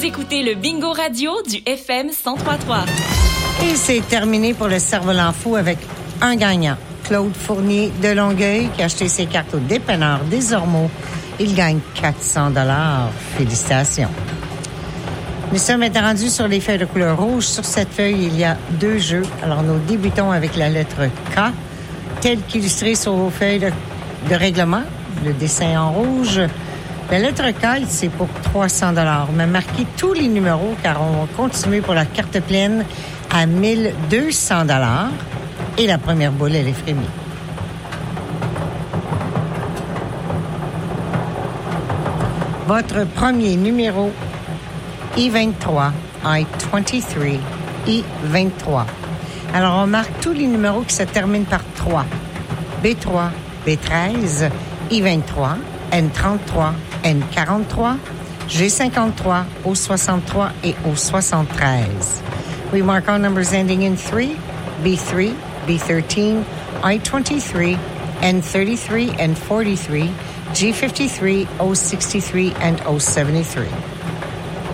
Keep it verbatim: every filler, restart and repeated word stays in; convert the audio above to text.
Vous écoutez le Bingo Radio du F M cent trois point trois. Et c'est terminé pour le Cerf-Volant Fou avec un gagnant. Claude Fournier de Longueuil qui a acheté ses cartes au dépanneur des Ormeaux. Il gagne quatre cents dollars. Félicitations. Nous sommes maintenant rendus sur les feuilles de couleur rouge. Sur cette feuille, il y a deux jeux. Alors, nous débutons avec la lettre K, telle qu'illustrée sur vos feuilles de, de règlement. Le dessin en rouge. La lettre K, c'est pour trois cents dollars. Mais marquez tous les numéros car on va continuer pour la carte pleine à mille deux cents dollars. Et la première boule, elle est frémie. Votre premier numéro, I vingt-trois, I vingt-trois, I vingt-trois. Alors, on marque tous les numéros qui se terminent par trois. B trois, B treize, I vingt-trois, N trente-trois, N quarante-trois, G cinquante-trois, O soixante-trois et O soixante-treize. We mark all numbers ending in three, B three, B thirteen, I twenty-three, N thirty-three, N forty-three, G fifty-three, O sixty-three, and O seventy-three.